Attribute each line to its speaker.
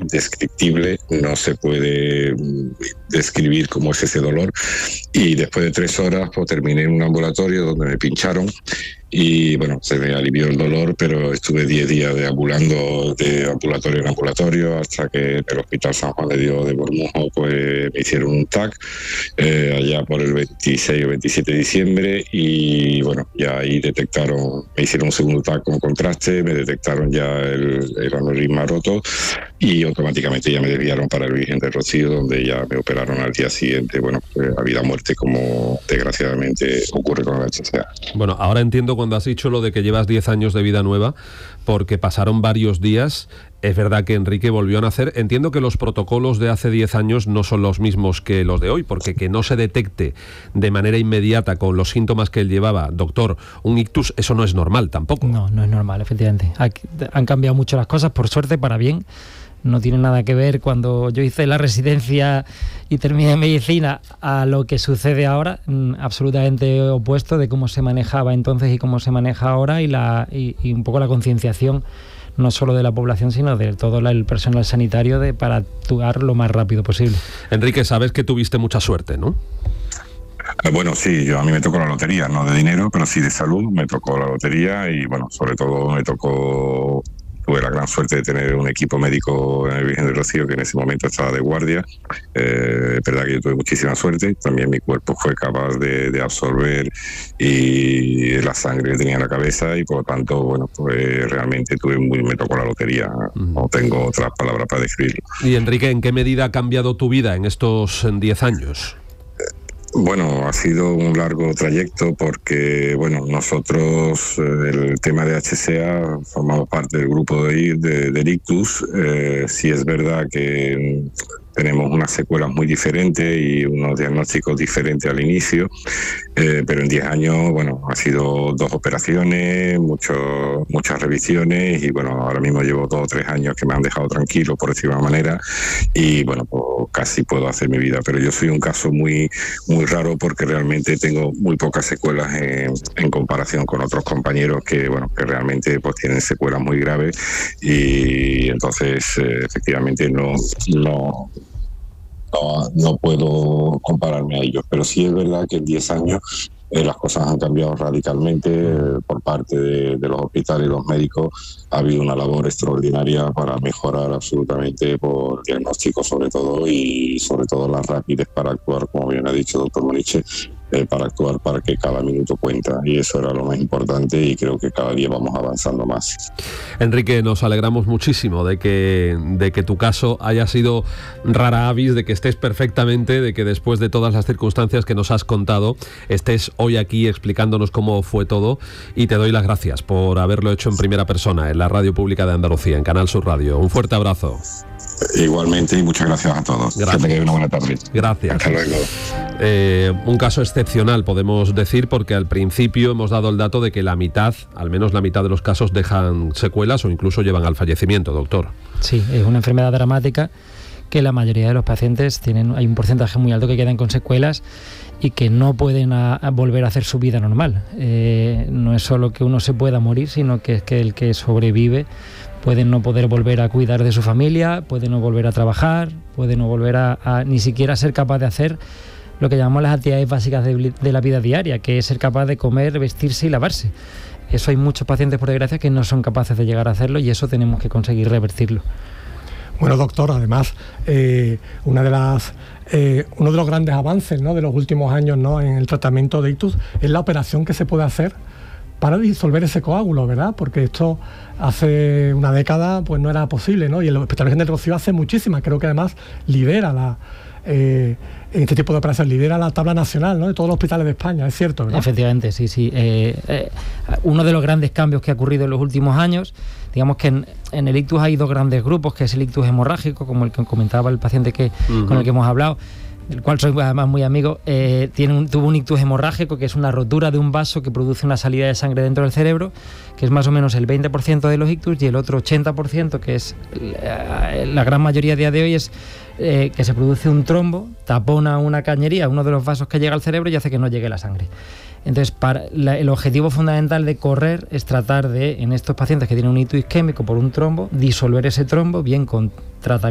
Speaker 1: indescriptible, no se puede describir cómo es ese dolor. Y después de 3 horas pues terminé en un ambulatorio donde me pincharon y bueno, se me alivió el dolor, pero estuve 10 días deambulando de ambulatorio en ambulatorio hasta que en el Hospital San Juan de Dios de Bormujos pues me hicieron un TAC allá por el 26 o 27 de diciembre y bueno, ya ahí me hicieron un segundo TAC con contraste, me detectaron ya el aneurisma roto y automáticamente ya me desviaron para el Virgen del Rocío, donde ya me operaron al día siguiente, bueno, pues a vida o muerte, como desgraciadamente ocurre con el HCA.
Speaker 2: Bueno, ahora entiendo cuando has dicho lo de que llevas 10 años de vida nueva, porque pasaron varios días. Es verdad que Enrique volvió a nacer. Entiendo que los protocolos de hace 10 años no son los mismos que los de hoy, porque que no se detecte de manera inmediata con los síntomas que él llevaba, doctor, un ictus, eso no es normal tampoco.
Speaker 3: No es normal, efectivamente. Han cambiado mucho las cosas, por suerte, para bien. No tiene nada que ver cuando yo hice la residencia y terminé medicina a lo que sucede ahora, absolutamente opuesto de cómo se manejaba entonces y cómo se maneja ahora y un poco la concienciación no solo de la población sino de todo el personal sanitario para actuar lo más rápido posible.
Speaker 2: Enrique, sabes que tuviste mucha suerte, ¿no?
Speaker 1: Bueno, sí, a mí me tocó la lotería, no de dinero, pero sí de salud, me tocó la lotería y bueno, sobre todo tuve la gran suerte de tener un equipo médico en el Virgen del Rocío que en ese momento estaba de guardia. Es verdad que yo tuve muchísima suerte. También mi cuerpo fue capaz de absorber y la sangre que tenía en la cabeza y por lo tanto, bueno, pues realmente me tocó la lotería. No tengo otras palabras para describirlo.
Speaker 2: Y Enrique, ¿en qué medida ha cambiado tu vida en estos 10 años?
Speaker 1: Bueno, ha sido un largo trayecto porque, bueno, nosotros, el tema de HCA, formamos parte del grupo del ictus. Sí es verdad que tenemos unas secuelas muy diferentes y unos diagnósticos diferentes al inicio, pero en 10 años, bueno, ha sido 2 operaciones, muchas revisiones y bueno, ahora mismo llevo 2 o 3 años que me han dejado tranquilo, por decirlo de una manera, y bueno, pues casi puedo hacer mi vida, pero yo soy un caso muy, muy raro porque realmente tengo muy pocas secuelas en comparación con otros compañeros que, bueno, que realmente pues tienen secuelas muy graves y entonces efectivamente no puedo compararme a ellos, pero sí es verdad que en 10 años las cosas han cambiado radicalmente por parte de los hospitales y los médicos. Ha habido una labor extraordinaria para mejorar absolutamente por diagnóstico sobre todo y sobre todo la rapidez para actuar, como bien ha dicho el doctor Moniche, para actuar para que cada minuto cuenta y eso era lo más importante y creo que cada día vamos avanzando más.
Speaker 2: Enrique, nos alegramos muchísimo de que tu caso haya sido rara avis, de que estés perfectamente, de que después de todas las circunstancias que nos has contado estés hoy aquí explicándonos cómo fue todo y te doy las gracias por haberlo hecho en primera persona en la Radio Pública de Andalucía, en Canal Sur Radio. Un fuerte abrazo.
Speaker 1: Igualmente y muchas gracias a todos.
Speaker 2: Gracias.
Speaker 1: Que tengan una buena tarde.
Speaker 2: Gracias.
Speaker 1: Hasta luego.
Speaker 2: Un caso excepcional, podemos decir, porque al principio hemos dado el dato de que al menos la mitad de los casos dejan secuelas o incluso llevan al fallecimiento, doctor.
Speaker 3: Sí, es una enfermedad dramática que la mayoría de los pacientes hay un porcentaje muy alto que quedan con secuelas y que no pueden volver a hacer su vida normal. No es solo que uno se pueda morir, sino que es que el que sobrevive puede no poder volver a cuidar de su familia, puede no volver a trabajar, puede no volver a ni siquiera ser capaz de hacer lo que llamamos las actividades básicas de la vida diaria, que es ser capaz de comer, vestirse y lavarse. Eso hay muchos pacientes, por desgracia, que no son capaces de llegar a hacerlo y eso tenemos que conseguir revertirlo.
Speaker 4: Bueno, doctor, además, uno de los grandes avances, ¿no?, de los últimos años, ¿no?, en el tratamiento de ictus es la operación que se puede hacer para disolver ese coágulo, ¿verdad? Porque esto hace una década pues no era posible, ¿no? Y el Hospital Virgen del Rocío hace muchísimas, creo que además lidera en este tipo de operaciones, lidera la tabla nacional, ¿no?, de todos los hospitales de España, es cierto, ¿verdad?
Speaker 3: Efectivamente, sí. Uno de los grandes cambios que ha ocurrido en los últimos años, digamos que en el ictus hay 2 grandes grupos, que es el ictus hemorrágico, como el que comentaba el paciente con el que hemos hablado, del cual soy además muy amigo, tuvo un ictus hemorrágico, que es una rotura de un vaso que produce una salida de sangre dentro del cerebro, que es más o menos el 20% de los ictus, y el otro 80%, que es la gran mayoría a día de hoy, es que se produce un trombo, tapona una cañería, uno de los vasos que llega al cerebro y hace que no llegue la sangre. Entonces, el objetivo fundamental de correr es tratar de, en estos pacientes que tienen un ictus isquémico por un trombo, disolver ese trombo bien con tratamiento